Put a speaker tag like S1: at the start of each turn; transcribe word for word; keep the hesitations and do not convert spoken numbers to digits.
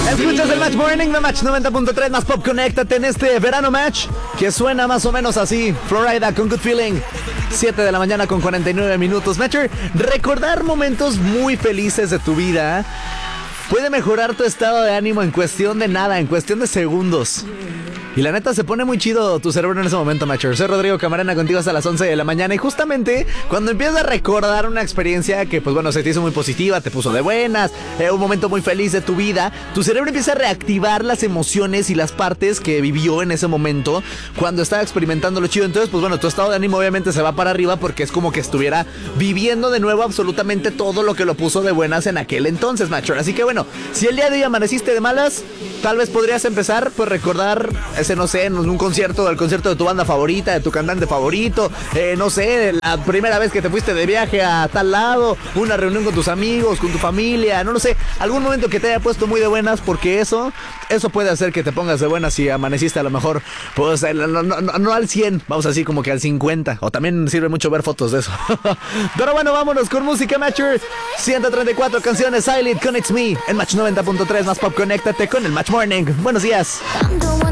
S1: Escuchas el Match Morning de Match noventa punto tres más Pop. Conéctate en este verano match que suena más o menos así. Florida con Good Feeling. siete de la mañana con cuarenta y nueve minutos. Matcher, recordar momentos muy felices de tu vida puede mejorar tu estado de ánimo en cuestión de nada, en cuestión de segundos. Y la neta se pone muy chido tu cerebro en ese momento, Matcher. Soy Rodrigo Camarena, contigo hasta las once de la mañana. Y justamente cuando empiezas a recordar una experiencia que, pues bueno, se te hizo muy positiva, te puso de buenas, eh, un momento muy feliz de tu vida, tu cerebro empieza a reactivar las emociones y las partes que vivió en ese momento cuando estaba experimentando lo chido. Entonces, pues bueno, tu estado de ánimo obviamente se va para arriba porque es como que estuviera viviendo de nuevo absolutamente todo lo que lo puso de buenas en aquel entonces, Matcher. Así que bueno, si el día de hoy amaneciste de malas, tal vez podrías empezar por recordar ese, no sé, en un concierto, el concierto de tu banda favorita, de tu cantante favorito, eh, no sé, la primera vez que te fuiste de viaje a tal lado, una reunión con tus amigos, con tu familia, no lo sé, algún momento que te haya puesto muy de buenas, porque eso, eso puede hacer que te pongas de buenas si amaneciste a lo mejor, pues, no, no, no, no al cien, vamos así como que al cincuenta, o también sirve mucho ver fotos de eso. Pero bueno, vámonos con música, Matcher. ciento treinta y cuatro canciones, Silent con It's Me, en Match noventa punto tres más Pop. Conéctate con el Match Morning. Buenos días.